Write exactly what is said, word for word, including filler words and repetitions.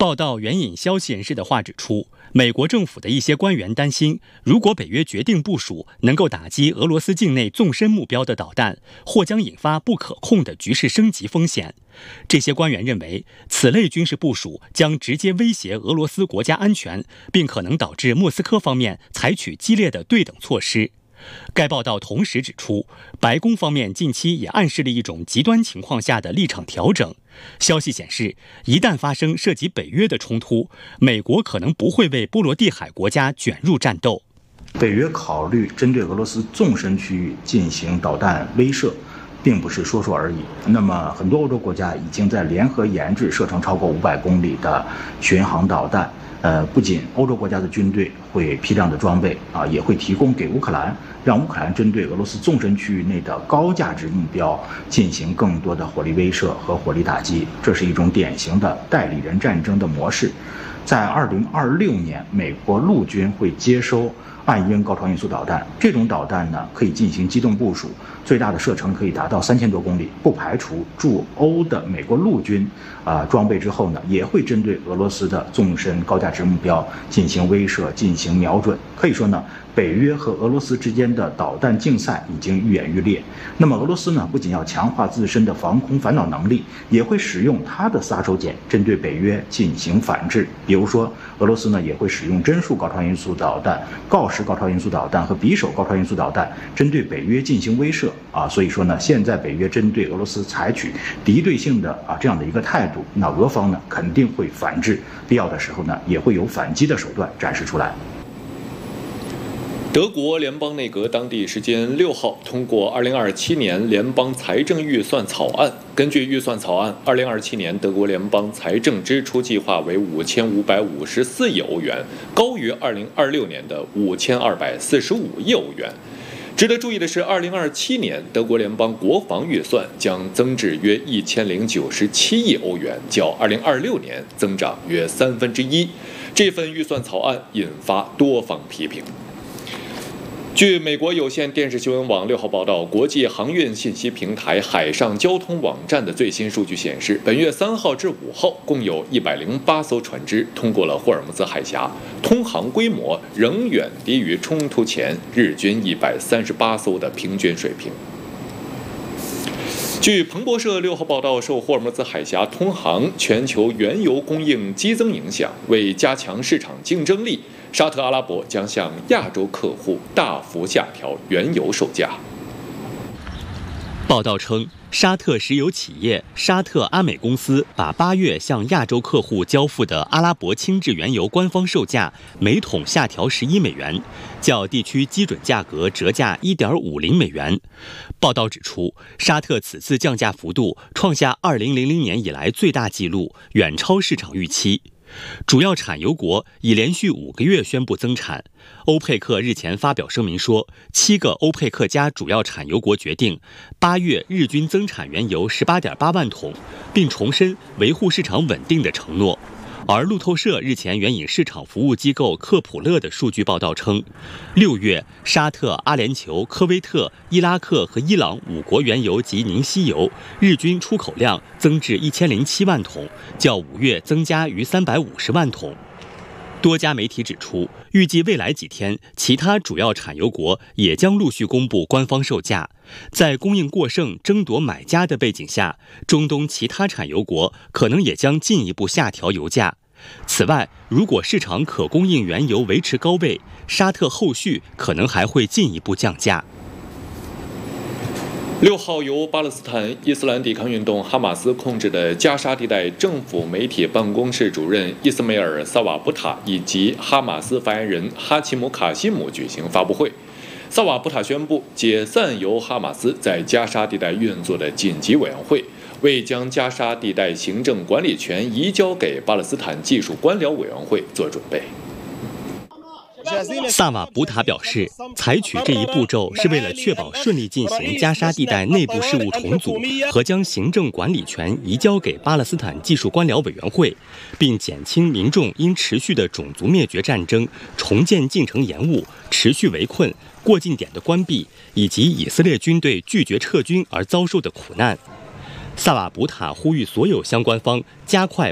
报道援引消息人士的话指出，美国政府的一些官员担心，如果北约决定部署能够打击俄罗斯境内纵深目标的导弹，或将引发不可控的局势升级风险。这些官员认为，此类军事部署将直接威胁俄罗斯国家安全，并可能导致莫斯科方面采取激烈的对等措施。该报道同时指出，白宫方面近期也暗示了一种极端情况下的立场调整。消息显示，一旦发生涉及北约的冲突，美国可能不会为波罗的海国家卷入战斗。 北约考虑针对俄罗斯纵深区域进行导弹威慑，并不是说说而已。那么，很多欧洲国家已经在联合研制射程超过五百公里的巡航导弹。呃，不仅欧洲国家的军队会批量的装备啊，也会提供给乌克兰，让乌克兰针对俄罗斯纵深区域内的高价值目标进行更多的火力威慑和火力打击。这是一种典型的代理人战争的模式。在二零二六年，美国陆军会接收暗鹰高超音速导弹，这种导弹呢可以进行机动部署，最大的射程可以达到三千多公里。不排除驻欧的美国陆军啊、呃、装备之后呢，也会针对俄罗斯的纵深高价值目标进行威慑、进行瞄准。可以说呢，北约和俄罗斯之间的导弹竞赛已经愈演愈烈。那么俄罗斯呢，不仅要强化自身的防空反导能力，也会使用它的杀手锏针对北约进行反制。比如说，俄罗斯呢也会使用帧数高超音速导弹、锆石高超音速导弹和匕首高超音速导弹针对北约进行威慑啊。所以说呢，现在北约针对俄罗斯采取敌对性的啊这样的一个态度，那俄方呢肯定会反制，必要的时候呢也会有反击的手段展示出来。 德国联邦内阁当地时间六号通过二零二七年联邦财政预算草案。根据预算草案，二零二七年德国联邦财政支出计划为五千五百五十四亿欧元，高于二零二六年的五千二百四十五亿欧元。值得注意的是，二零二七年德国联邦国防预算将增至约一千零九十七亿欧元，较二零二六年增长约三分之一。这份预算草案引发多方批评。据美国有线电视新闻网六号报道，国际航运信息平台海上交通网站的最新数据显示，本月三号至五号，共有一百零八艘船只通过了霍尔木兹海峡，通航规模仍远低于冲突前日均一百三十八艘的平均水平。据彭博社六号报道，受霍尔木兹海峡通航、全球原油供应激增影响，为加强市场竞争力，沙特阿拉伯将向亚洲客户大幅下调原油售价。 报道称，沙特石油企业沙特阿美公司把八月向亚洲客户交付的阿拉伯轻质原油官方售价每桶下调十一美元，较地区基准价格折价一点五零美元。报道指出，沙特此次降价幅度创下二零零零年以来最大纪录，远超市场预期。主要产油国已连续五个月宣布增产。欧佩克日前发表声明说，七个欧佩克加主要产油国决定八月日均增产原油 十八点八万桶，并重申维护市场稳定的承诺。而路透社日前援引市场服务机构克普勒的数据报道称，六月沙特、阿联酋、科威特、伊拉克和伊朗五国原油及凝稀油日均出口量增至一千零七万桶，较五月增加逾三百五十万桶。多家媒体指出，预计未来几天，其他主要产油国也将陆续公布官方售价。在供应过剩、争夺买家的背景下，中东其他产油国可能也将进一步下调油价。此外，如果市场可供应原油维持高位，沙特后续可能还会进一步降价。 六号，由巴勒斯坦伊斯兰抵抗运动哈马斯控制的加沙地带政府媒体办公室主任伊斯梅尔·萨瓦布塔以及哈马斯发言人哈奇姆·卡西姆举行发布会。萨瓦布塔宣布解散由哈马斯在加沙地带运作的紧急委员会，为将加沙地带行政管理权移交给巴勒斯坦技术官僚委员会做准备。 萨瓦布塔表示，采取这一步骤是为了确保顺利进行加沙地带内部事务重组和将行政管理权移交给巴勒斯坦技术官僚委员会，并减轻民众因持续的种族灭绝战争、重建进程延误、持续围困、过境点的关闭以及以色列军队拒绝撤军而遭受的苦难。萨瓦布塔呼吁所有相关方加快